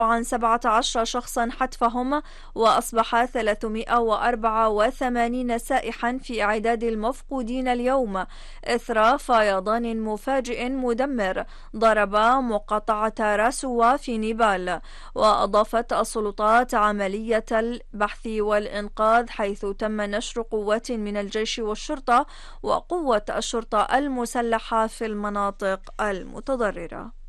عن 17 شخصا حتفهم، وأصبح 384 سائحا في إعداد المفقودين اليوم إثر فيضان مفاجئ مدمر ضرب مقاطعة راسوا في نيبال. وأضافت السلطات عملية البحث والإنقاذ، حيث تم نشر قوات من الجيش والشرطة وقوة الشرطة المسلحة في المناطق المتضررة.